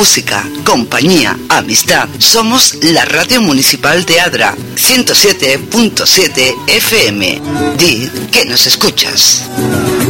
música, compañía, amistad. Somos la radio municipal de Adra, 107.7 FM. Di que nos escuchas.